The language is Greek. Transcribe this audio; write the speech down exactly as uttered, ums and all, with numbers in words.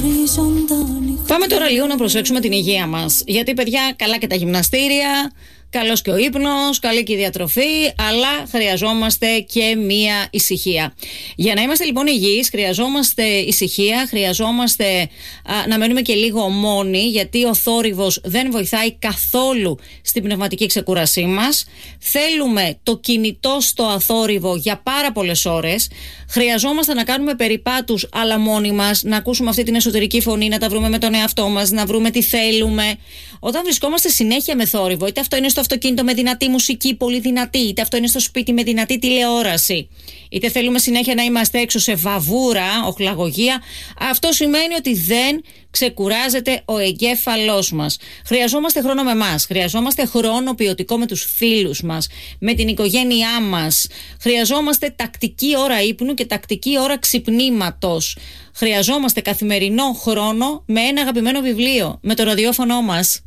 Πάμε τώρα λίγο να προσέξουμε την υγεία μας. Γιατί, παιδιά, καλά και τα γυμναστήρια, καλός και ο ύπνος, καλή και η διατροφή, αλλά χρειαζόμαστε και μία ησυχία. Για να είμαστε λοιπόν υγιείς, χρειαζόμαστε ησυχία, χρειαζόμαστε α, να μένουμε και λίγο μόνοι, γιατί ο θόρυβος δεν βοηθάει καθόλου στην πνευματική ξεκούρασή μας. Θέλουμε το κινητό στο αθόρυβο για πάρα πολλές ώρες. Χρειαζόμαστε να κάνουμε περιπάτους, αλλά μόνοι μας, να ακούσουμε αυτή την εσωτερική φωνή, να τα βρούμε με τον εαυτό μας, να βρούμε τι θέλουμε. Όταν βρισκόμαστε συνέχεια με θόρυβο, είτε αυτό είναι στο αυτοκίνητο με δυνατή μουσική, πολύ δυνατή, είτε αυτό είναι στο σπίτι με δυνατή τηλεόραση, είτε θέλουμε συνέχεια να είμαστε έξω σε βαβούρα, οχλαγωγία, αυτό σημαίνει ότι δεν ξεκουράζεται ο εγκέφαλός μας. Χρειαζόμαστε χρόνο με εμάς, χρειαζόμαστε χρόνο ποιοτικό με τους φίλους μας, με την οικογένειά μας. Χρειαζόμαστε τακτική ώρα ύπνου και τακτική ώρα ξυπνήματος. Χρειαζόμαστε καθημερινό χρόνο με ένα αγαπημένο βιβλίο, με το ραδιόφωνο μας.